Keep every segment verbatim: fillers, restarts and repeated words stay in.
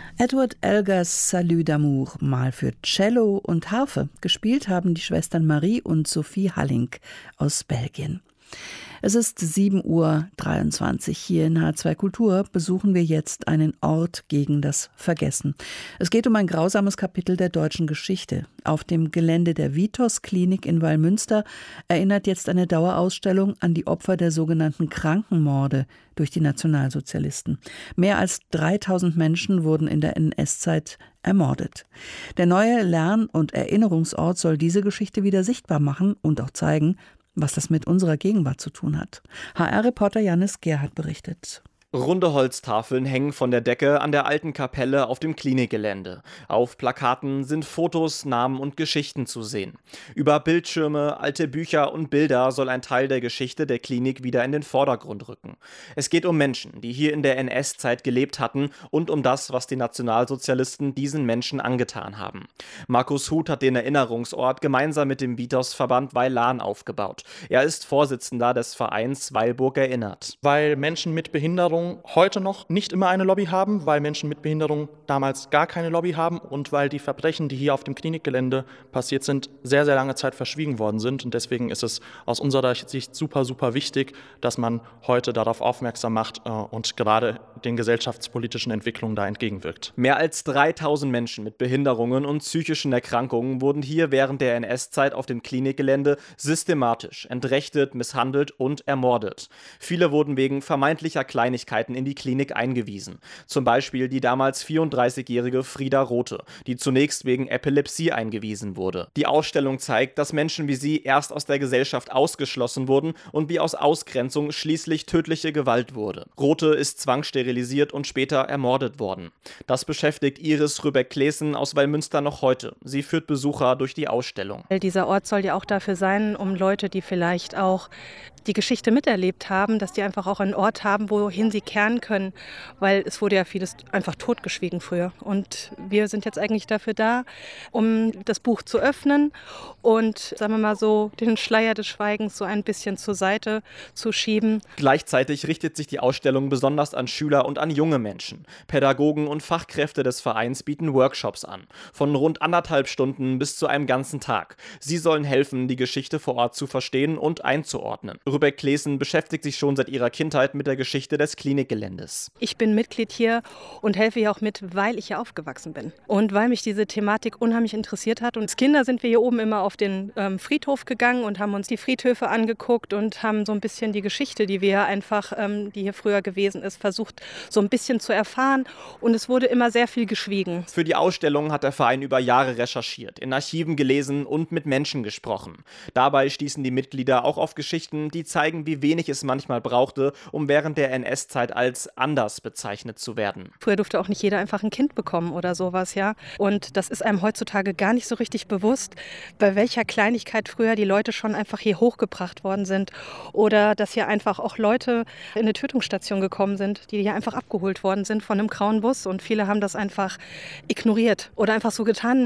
Edward Elgars Salut d'amour, mal für Cello und Harfe. Gespielt haben die Schwestern Marie und Sophie Halling aus Belgien. Es ist sieben Uhr dreiundzwanzig. Hier in H zwei Kultur besuchen wir jetzt einen Ort gegen das Vergessen. Es geht um ein grausames Kapitel der deutschen Geschichte. Auf dem Gelände der Vitos-Klinik in Wallmünster erinnert jetzt eine Dauerausstellung an die Opfer der sogenannten Krankenmorde durch die Nationalsozialisten. Mehr als dreitausend Menschen wurden in der N S-Zeit ermordet. Der neue Lern- und Erinnerungsort soll diese Geschichte wieder sichtbar machen und auch zeigen, was das mit unserer Gegenwart zu tun hat. H R-Reporter Janis Gerhardt berichtet. Runde Holztafeln hängen von der Decke an der alten Kapelle auf dem Klinikgelände. Auf Plakaten sind Fotos, Namen und Geschichten zu sehen. Über Bildschirme, alte Bücher und Bilder soll ein Teil der Geschichte der Klinik wieder in den Vordergrund rücken. Es geht um Menschen, die hier in der N S-Zeit gelebt hatten und um das, was die Nationalsozialisten diesen Menschen angetan haben. Markus Huth hat den Erinnerungsort gemeinsam mit dem Vitos-Verband Weil-Lahn aufgebaut. Er ist Vorsitzender des Vereins Weilburg erinnert. Weil Menschen mit Behinderung heute noch nicht immer eine Lobby haben, weil Menschen mit Behinderung damals gar keine Lobby haben und weil die Verbrechen, die hier auf dem Klinikgelände passiert sind, sehr, sehr lange Zeit verschwiegen worden sind. Und deswegen ist es aus unserer Sicht super, super wichtig, dass man heute darauf aufmerksam macht und gerade den gesellschaftspolitischen Entwicklungen da entgegenwirkt. Mehr als dreitausend Menschen mit Behinderungen und psychischen Erkrankungen wurden hier während der N S-Zeit auf dem Klinikgelände systematisch entrechtet, misshandelt und ermordet. Viele wurden wegen vermeintlicher Kleinigkeiten in die Klinik eingewiesen. Zum Beispiel die damals vierunddreißigjährige Frieda Rothe, die zunächst wegen Epilepsie eingewiesen wurde. Die Ausstellung zeigt, dass Menschen wie sie erst aus der Gesellschaft ausgeschlossen wurden und wie aus Ausgrenzung schließlich tödliche Gewalt wurde. Rothe ist zwangssterilisiert und später ermordet worden. Das beschäftigt Iris Rübeck-Klesen aus Wallmünster noch heute. Sie führt Besucher durch die Ausstellung. Dieser Ort soll ja auch dafür sein, um Leute, die vielleicht auch die Geschichte miterlebt haben, dass die einfach auch einen Ort haben, wohin sie kehren können, weil es wurde ja vieles einfach totgeschwiegen früher. Und wir sind jetzt eigentlich dafür da, um das Buch zu öffnen und, sagen wir mal so, den Schleier des Schweigens so ein bisschen zur Seite zu schieben. Gleichzeitig richtet sich die Ausstellung besonders an Schüler und an junge Menschen. Pädagogen und Fachkräfte des Vereins bieten Workshops an, von rund anderthalb Stunden bis zu einem ganzen Tag. Sie sollen helfen, die Geschichte vor Ort zu verstehen und einzuordnen. Rübeck-Klesen beschäftigt sich schon seit ihrer Kindheit mit der Geschichte des Klinikgeländes. Ich bin Mitglied hier und helfe hier auch mit, weil ich hier aufgewachsen bin und weil mich diese Thematik unheimlich interessiert hat. Und als Kinder sind wir hier oben immer auf den ähm, Friedhof gegangen und haben uns die Friedhöfe angeguckt und haben so ein bisschen die Geschichte, die wir einfach, ähm, die hier früher gewesen ist, versucht so ein bisschen zu erfahren. Und es wurde immer sehr viel geschwiegen. Für die Ausstellung hat der Verein über Jahre recherchiert, in Archiven gelesen und mit Menschen gesprochen. Dabei stießen die Mitglieder auch auf Geschichten, die zeigen, wie wenig es manchmal brauchte, um während der N S-Zeit als anders bezeichnet zu werden. Früher durfte auch nicht jeder einfach ein Kind bekommen oder sowas, ja. Und das ist einem heutzutage gar nicht so richtig bewusst, bei welcher Kleinigkeit früher die Leute schon einfach hier hochgebracht worden sind. Oder dass hier einfach auch Leute in eine Tötungsstation gekommen sind, die hier einfach abgeholt worden sind von einem grauen Bus. Und viele haben das einfach ignoriert oder einfach so getan,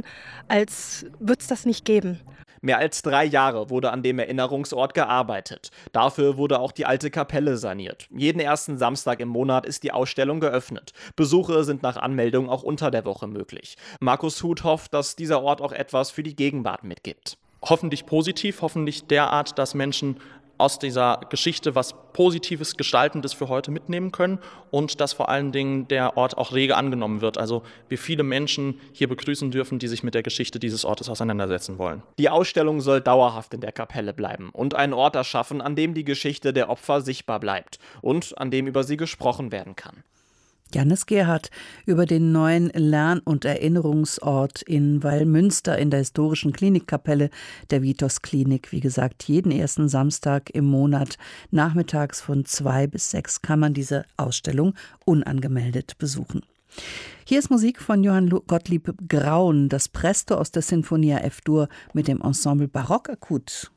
als würde es das nicht geben. Mehr als drei Jahre wurde an dem Erinnerungsort gearbeitet. Dafür wurde auch die alte Kapelle saniert. Jeden ersten Samstag im Monat ist die Ausstellung geöffnet. Besuche sind nach Anmeldung auch unter der Woche möglich. Markus Huth hofft, dass dieser Ort auch etwas für die Gegenwart mitgibt. Hoffentlich positiv, hoffentlich derart, dass Menschen aus dieser Geschichte was Positives, Gestaltendes für heute mitnehmen können und dass vor allen Dingen der Ort auch rege angenommen wird. Also wir viele Menschen hier begrüßen dürfen, die sich mit der Geschichte dieses Ortes auseinandersetzen wollen. Die Ausstellung soll dauerhaft in der Kapelle bleiben und einen Ort erschaffen, an dem die Geschichte der Opfer sichtbar bleibt und an dem über sie gesprochen werden kann. Janis Gerhardt über den neuen Lern- und Erinnerungsort in Wallmünster in der historischen Klinikkapelle der Vitos-Klinik. Wie gesagt, jeden ersten Samstag im Monat nachmittags von zwei bis sechs kann man diese Ausstellung unangemeldet besuchen. Hier ist Musik von Johann Gottlieb Graun, das Presto aus der Sinfonia F-Dur mit dem Ensemble Barock Akut.